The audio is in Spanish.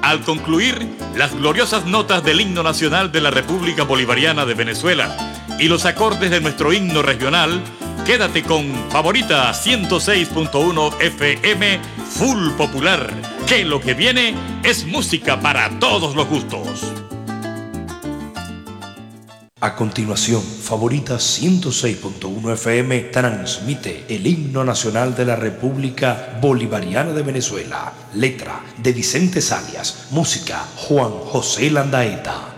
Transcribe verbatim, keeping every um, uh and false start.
Al concluir las gloriosas notas del himno nacional de la República Bolivariana de Venezuela y los acordes de nuestro himno regional, quédate con Favorita ciento seis punto uno F M Full Popular, que lo que viene es música para todos los gustos. A continuación, Favorita ciento seis punto uno F M transmite el himno nacional de la República Bolivariana de Venezuela. Letra de Vicente Salias. Música Juan José Landaeta.